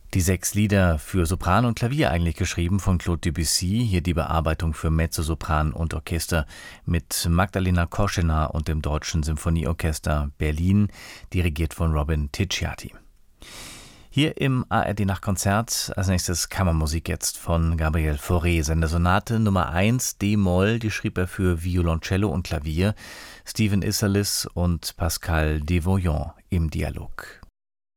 Die 6 Lieder für Sopran und Klavier eigentlich geschrieben von Claude Debussy, hier die Bearbeitung für Mezzosopran und Orchester mit Magdalena Koschena und dem Deutschen Symphonieorchester Berlin, dirigiert von Robin Ticciati. Hier im ARD Nachtkonzert als nächstes Kammermusik jetzt von Gabriel Fauré. Seine Sonate Nummer 1 D-Moll, die schrieb er für Violoncello und Klavier, Stephen Isserlis und Pascal Devoyant im Dialog.